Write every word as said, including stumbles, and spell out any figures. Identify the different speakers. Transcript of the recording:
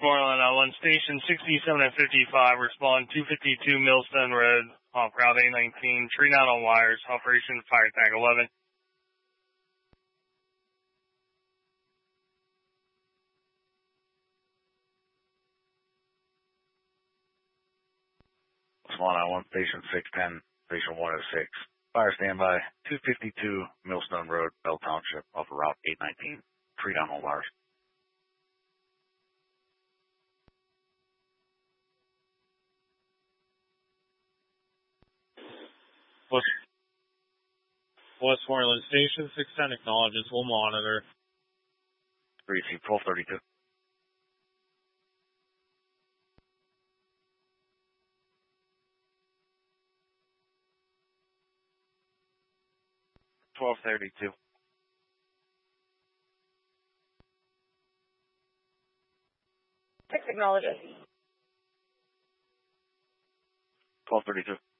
Speaker 1: Westmoreland, uh, one station sixty-seven and fifty-five, respond two fifty-two Millstone Road, off Route eight nineteen, tree down on wires, Operation Fire Tag eleven.
Speaker 2: Swan on one, station six ten, station one oh six. Fire standby, two fifty-two Millstone Road, Bell Township, off of Route eight nineteen, tree down on wires.
Speaker 3: West, Westmoreland Station six ten acknowledges, we'll monitor.
Speaker 2: Receive twelve thirty-two. twelve thirty-two.
Speaker 4: Six acknowledges.
Speaker 2: twelve thirty-two.